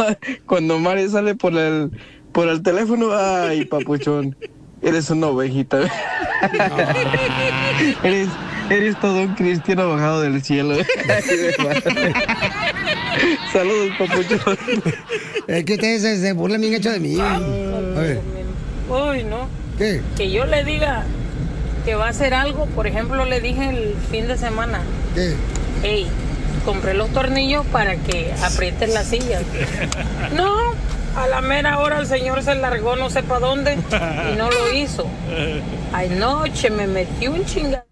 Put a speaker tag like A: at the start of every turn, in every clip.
A: cuando Mari sale por el teléfono, ay, papuchón, eres una ovejita. Eres todo un cristiano bajado del cielo. Saludos, papuchón.
B: Es que ustedes se burlan bien hecho de mí. A ver.
C: Uy, no.
B: ¿Qué?
C: Que yo le diga que va a hacer algo, por ejemplo, le dije el fin de semana.
B: ¿Qué?
C: Hey, compré los tornillos para que aprietes las sillas. No, a la mera hora el señor se largó no sé para dónde y no lo hizo. Anoche me metí un chingado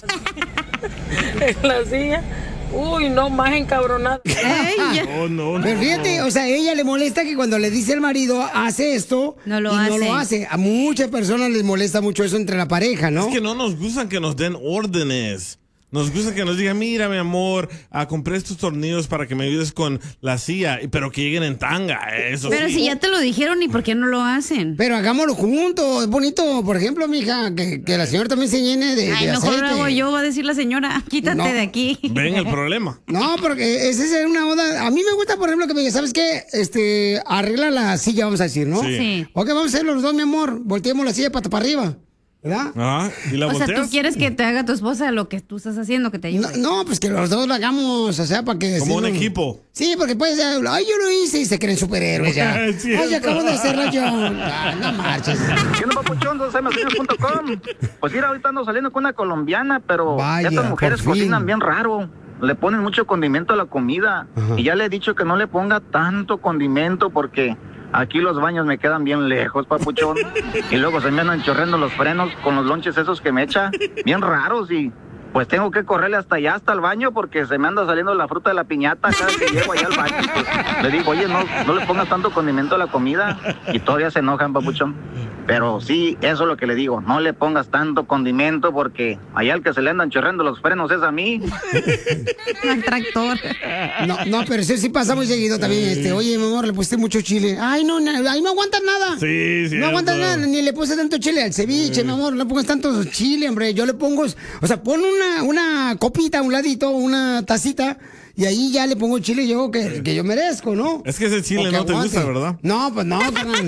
C: en la silla. Uy, no, más encabronada.
B: No. Pero fíjate, o sea, ella le molesta que cuando le dice el marido, hace esto, no lo hace. A muchas personas les molesta mucho eso entre la pareja, ¿no?
D: Es que no nos gustan que nos den órdenes. Nos gusta que nos digan, mira, mi amor, compré estos tornillos para que me ayudes con la silla, pero que lleguen en tanga, eso
E: Pero
D: sí.
E: si ya te lo dijeron, ¿y por qué no lo hacen?
B: Pero hagámoslo juntos, es bonito. Por ejemplo, mija, que la señora también se llene de
E: Ay, mejor
B: aceite.
E: lo hago yo, va a decir la señora, quítate de aquí.
D: Ven el problema.
B: No, porque esa es una onda. A mí me gusta, por ejemplo, que me diga, ¿sabes qué? Arregla la silla, vamos a decir, ¿no?
E: Sí.
B: Ok, vamos a hacerlo los dos, mi amor. Volteemos la silla para arriba. ¿Verdad?
D: ¿Y la
E: O sea,
D: volteas?
E: tú quieres que te haga tu esposa lo que tú estás haciendo, que te ayude.
B: No, pues que los dos lo hagamos, o sea, para que...
D: Como un equipo.
B: Sí, porque puede ser, ay, yo lo hice y se creen superhéroes ya.
D: Es cierto.
B: Ay, acabo de hacerlo yo. No marches.
F: Yo no papuchón, Pues mira, ahorita ando saliendo con una colombiana, pero
B: Vaya,
F: estas mujeres
B: por fin.
F: cocinan bien raro. Le ponen mucho condimento a la comida.
B: Ajá.
F: Y ya le he dicho que no le ponga tanto condimento porque aquí los baños me quedan bien lejos, papuchón. Y luego se me andan chorreando los frenos con los lonches esos que me echa, bien raros. Y pues tengo que correrle hasta allá, hasta el baño, porque se me anda saliendo la fruta de la piñata cada que llego allá al baño. Pues, le digo, oye, no le pongas tanto condimento a la comida. Y todavía se enojan, papuchón. Pero sí, eso es lo que le digo, no le pongas tanto condimento porque allá el que se le andan chorreando los frenos es a mí.
E: El tractor.
B: No, pero eso sí pasa muy seguido también. Oye, mi amor, le pusiste mucho chile. Ay, no, ahí no aguantas nada.
D: Sí, sí.
B: No aguantas nada, ni le puse tanto chile al ceviche, mi amor. No pongas tanto chile, hombre. Yo le pongo, o sea, pon una copita a un ladito, una tacita. Y ahí ya le pongo chile yo que yo merezco, ¿no?
D: Es que ese chile no te gusta, ¿verdad?
B: No, pues no, carnal.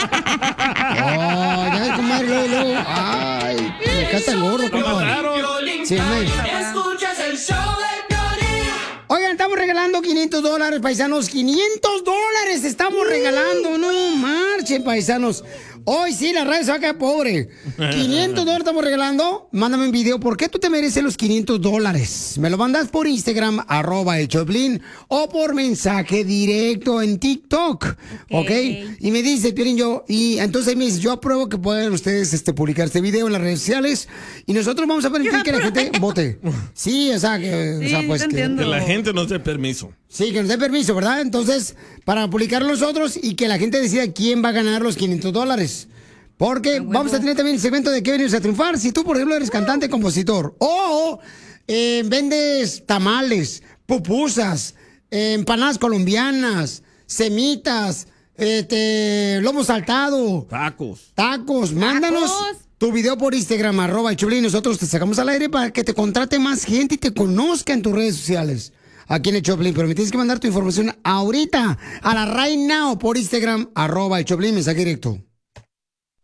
B: Oh, ya, comadre, luego. Ay, me casta el gorro, compadre. Sí, amén.
G: Escuchas el show de Piolín.
B: Oigan, estamos regalando $500, paisanos. $500 estamos regalando. No marchen, paisanos. Hoy sí, la radio se va a quedar pobre. $500 estamos regalando. Mándame un video. ¿Por qué tú te mereces los $500? Me lo mandas por Instagram, @elchoplin, o por mensaje directo en TikTok. ¿Ok? Y me dice, Piolín, y entonces me dice, yo apruebo que puedan ustedes publicar este video en las redes sociales. Y nosotros vamos a permitir que la gente vote. Sí, o sea, pues
D: que la gente nos dé permiso.
B: Sí, que nos dé permiso, ¿verdad? Entonces, para publicarlo nosotros y que la gente decida quién va a ganar los $500. Porque vamos a tener también el segmento de qué venimos a triunfar. Si tú, por ejemplo, eres cantante, compositor, o vendes tamales, pupusas, empanadas colombianas, semitas, lomo saltado. Tacos, mándanos tu video por Instagram, @elchoplin, y nosotros te sacamos al aire para que te contrate más gente y te conozca en tus redes sociales. Aquí en el Choplin, pero me tienes que mandar tu información ahorita, a la right now, por Instagram, @elchoplin, mensaje directo.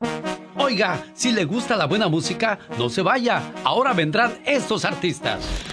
H: Oiga, si le gusta la buena música, no se vaya. Ahora vendrán estos artistas.